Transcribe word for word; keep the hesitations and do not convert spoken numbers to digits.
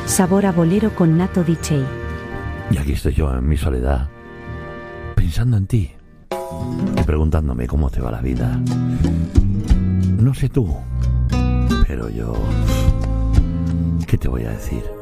Sabor a bolero con Nato D J. Y aquí estoy yo en mi soledad, pensando en ti y preguntándome cómo te va la vida. No sé tú, pero yo, ¿qué te voy a decir?